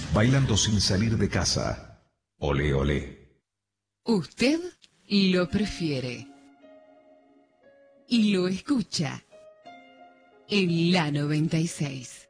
bailando sin salir de casa. Olé, olé. Usted lo prefiere. Y lo escucha en la 96.